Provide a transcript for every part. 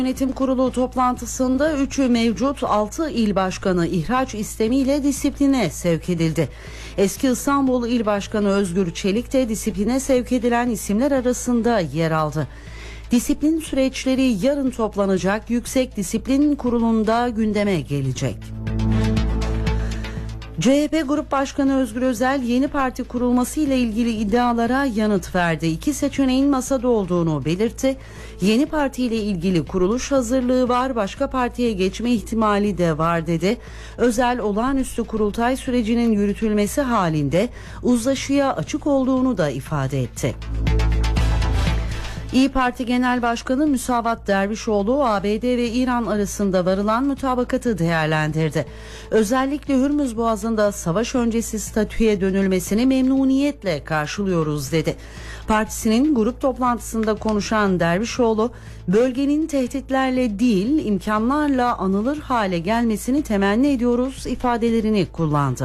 Yönetim Kurulu toplantısında 3'ü mevcut 6 il başkanı ihraç istemiyle disipline sevk edildi. Eski İstanbul İl Başkanı Özgür Çelik de disipline sevk edilen isimler arasında yer aldı. Disiplin süreçleri yarın toplanacak Yüksek Disiplin Kurulu'nda gündeme gelecek. CHP Grup Başkanı Özgür Özel yeni parti kurulması ile ilgili iddialara yanıt verdi. İki seçeneğin masada olduğunu belirtti. Yeni parti ile ilgili kuruluş hazırlığı var, başka partiye geçme ihtimali de var dedi. Özel olağanüstü kurultay sürecinin yürütülmesi halinde uzlaşıya açık olduğunu da ifade etti. İYİ Parti Genel Başkanı Müsavat Dervişoğlu, ABD ve İran arasında varılan mutabakatı değerlendirdi. Özellikle Hürmüz Boğazı'nda savaş öncesi statüye dönülmesini memnuniyetle karşılıyoruz dedi. Partisinin grup toplantısında konuşan Dervişoğlu, bölgenin tehditlerle değil imkanlarla anılır hale gelmesini temenni ediyoruz ifadelerini kullandı.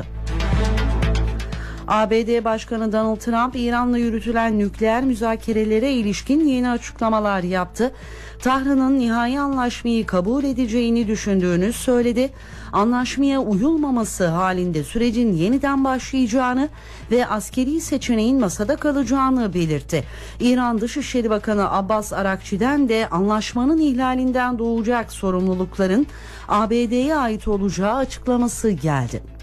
ABD Başkanı Donald Trump, İran'la yürütülen nükleer müzakerelere ilişkin yeni açıklamalar yaptı. Tahran'ın nihai anlaşmayı kabul edeceğini düşündüğünü söyledi. Anlaşmaya uyulmaması halinde sürecin yeniden başlayacağını ve askeri seçeneğin masada kalacağını belirtti. İran Dışişleri Bakanı Abbas Arakçi'den de anlaşmanın ihlalinden doğacak sorumlulukların ABD'ye ait olacağı açıklaması geldi.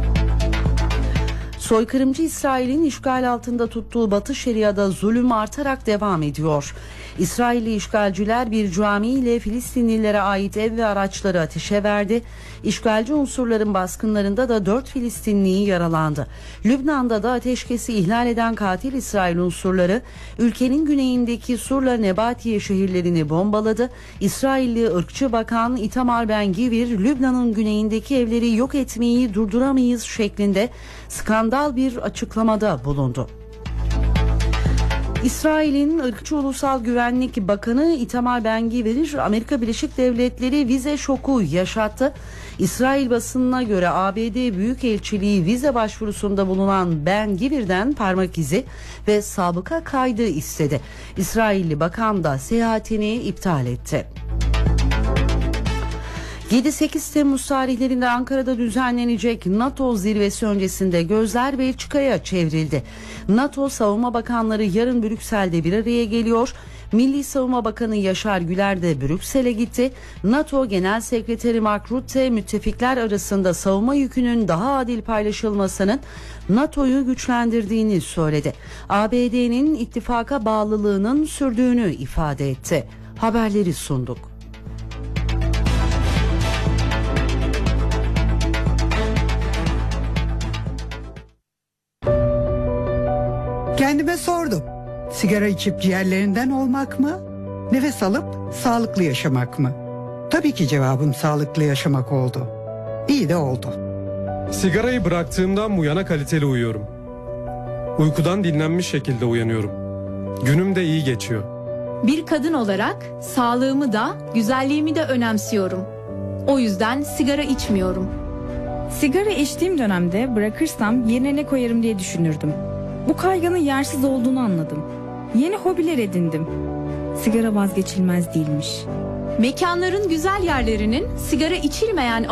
Soykırımcı İsrail'in işgal altında tuttuğu Batı Şeria'da zulüm artarak devam ediyor. İsrailli işgalciler bir cami ile Filistinlilere ait ev ve araçları ateşe verdi. İşgalci unsurların baskınlarında da 4 Filistinli yaralandı. Lübnan'da da ateşkesi ihlal eden katil İsrail unsurları ülkenin güneyindeki Surla Nebatiye şehirlerini bombaladı. İsrailli ırkçı bakan Itamar Ben-Gvir, Lübnan'ın güneyindeki evleri yok etmeyi durduramayız şeklinde skandal bir açıklamada bulundu. İsrail'in ırkçı Ulusal Güvenlik Bakanı Itamar Ben-Gvir, Amerika Birleşik Devletleri vize şoku yaşattı. İsrail basınına göre ABD Büyükelçiliği vize başvurusunda bulunan Ben-Gvir'den parmak izi ve sabıka kaydı istedi. İsrailli bakan da seyahatini iptal etti. 7-8 Temmuz tarihlerinde Ankara'da düzenlenecek NATO zirvesi öncesinde gözler Belçika'ya çevrildi. NATO Savunma Bakanları yarın Brüksel'de bir araya geliyor. Milli Savunma Bakanı Yaşar Güler de Brüksel'e gitti. NATO Genel Sekreteri Mark Rutte, müttefikler arasında savunma yükünün daha adil paylaşılmasının NATO'yu güçlendirdiğini söyledi. ABD'nin ittifaka bağlılığının sürdüğünü ifade etti. Haberleri sunduk. Kendime sordum. Sigara içip ciğerlerinden olmak mı? Nefes alıp sağlıklı yaşamak mı? Tabii ki cevabım sağlıklı yaşamak oldu. İyi de oldu. Sigarayı bıraktığımdan bu yana kaliteli uyuyorum. Uykudan dinlenmiş şekilde uyanıyorum. Günüm de iyi geçiyor. Bir kadın olarak sağlığımı da güzelliğimi de önemsiyorum. O yüzden sigara içmiyorum. Sigara içtiğim dönemde bırakırsam yerine ne koyarım diye düşünürdüm. Bu kaygının yersiz olduğunu anladım. Yeni hobiler edindim. Sigara vazgeçilmez değilmiş. Mekanların güzel yerlerinin sigara içilmeyen